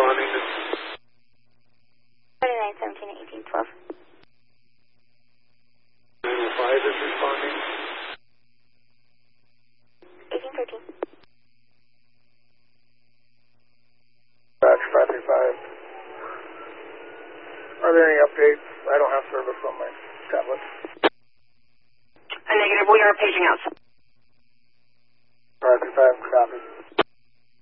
responding. 2917 1812. 905 is responding. 1813. Batch 535. Are there any updates? I don't have service on my tablet. A negative, we are paging out. 535, copy.